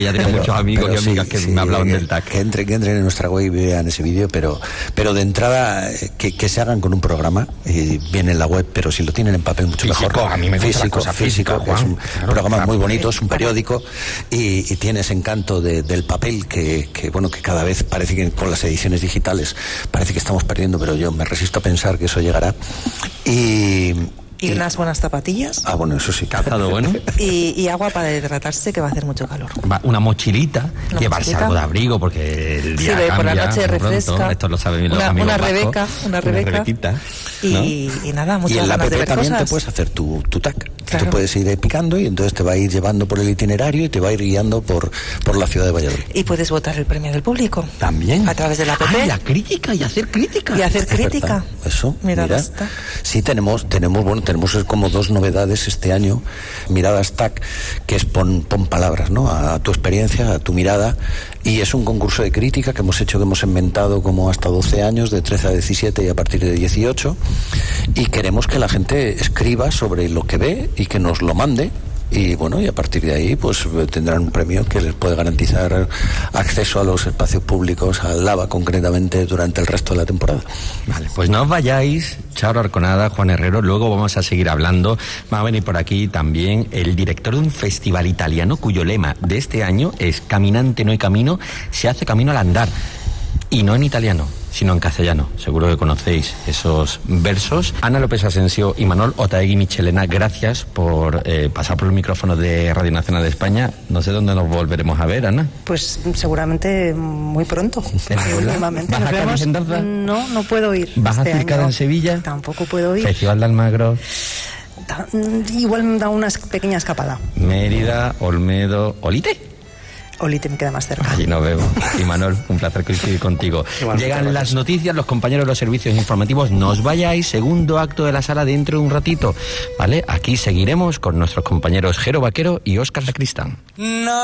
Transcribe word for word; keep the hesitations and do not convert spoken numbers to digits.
Ya tengo pero, muchos amigos y amigas sí, que sí, me hablaban que, del T A C. Que entren, que entren en nuestra web y vean ese vídeo, pero, pero de entrada que, que se hagan con un programa, y viene en la web, pero si lo tienen en papel mucho físico, mejor. A mí me gusta físico, la cosa físico, física, es un claro, programa claro, muy bonito, es un periódico y, y tiene ese encanto de, del papel que, que, bueno, que cada vez parece que con las ediciones digitales parece que estamos perdiendo, pero yo me resisto a pensar que eso llegará. Y... Y unas buenas zapatillas. Ah, bueno, eso sí. Calzado bueno. Y, y agua para hidratarse, que va a hacer mucho calor. Una mochilita, una llevarse mochilita. algo de abrigo, porque el día sí, cambia. por la noche refresca. Pronto. Esto lo saben los una, amigos una vascos. rebeca, una rebeca. Una rebequita, y, ¿no? y nada, muchas y en la ganas app de ver también cosas. te puedes hacer tu, tu T A C. Claro. Tú puedes ir picando y entonces te va a ir llevando por el itinerario y te va a ir guiando por, por la ciudad de Valladolid. Y puedes votar el premio del público. También. A través de la app. Ah, la crítica y hacer crítica. Y hacer Es crítica. verdad. Eso, mira, mira. Está. Sí, tenemos, tenemos, bueno, tenemos como dos novedades este año. Miradas T A C, que es pon, pon palabras, ¿no? A tu experiencia, a tu mirada. Y es un concurso de crítica que hemos hecho, que hemos inventado como hasta doce años, de trece a diecisiete y a partir de dieciocho. Y queremos que la gente escriba sobre lo que ve y que nos lo mande. Y bueno, y a partir de ahí pues tendrán un premio que les puede garantizar acceso a los espacios públicos, al Lava concretamente, durante el resto de la temporada. Vale, pues no os vayáis, Charo Arconada, Juan Herrero, luego vamos a seguir hablando. Va a venir por aquí también el director de un festival italiano cuyo lema de este año es Caminante no hay camino, se hace camino al andar. Y no en italiano, sino en castellano. Seguro que conocéis esos versos. Ana López Asensio y Manuel Otaegui Michelena, gracias por eh, pasar por el micrófono de Radio Nacional de España. No sé dónde nos volveremos a ver, Ana. Pues seguramente muy pronto. Últimamente. ¿Vas a Cádiz entonces? No, no puedo ir. ¿Vas este a Circada en Sevilla? Tampoco puedo ir. Festival de Almagro. Da, igual me da una pequeña escapada. Mérida, Olmedo, Olite. Olite me queda más cerca. Allí nos vemos. Y Manuel, un placer coincidir contigo. Igualmente, llegan gracias. Las noticias, los compañeros de los servicios informativos. No os vayáis, segundo acto de la sala dentro de un ratito. ¿Vale? Aquí seguiremos con nuestros compañeros Jero Vaquero y Óscar Sacristán. No.